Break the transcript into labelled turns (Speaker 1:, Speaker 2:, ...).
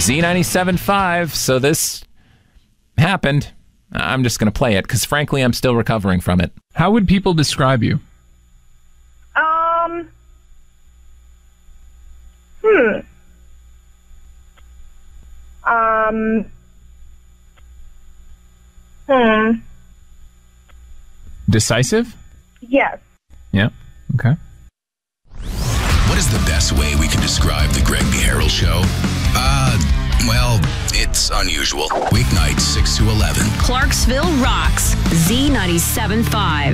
Speaker 1: Z97.5. So this happened. I'm just going to play it because, frankly, I'm still recovering from it.
Speaker 2: How would people describe you? Decisive?
Speaker 3: Yes.
Speaker 2: Yeah. Okay.
Speaker 4: What is the best way we can describe the Greg Beharial Show? Well, it's unusual. Weeknights 6 to 11.
Speaker 5: Clarksville rocks. Z97.5.